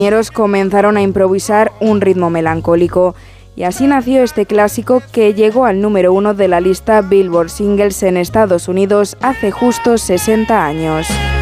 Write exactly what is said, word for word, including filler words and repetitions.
compañeros comenzaron a improvisar un ritmo melancólico. Y así nació este clásico que llegó al número uno de la lista Billboard Singles en Estados Unidos hace justo sesenta años.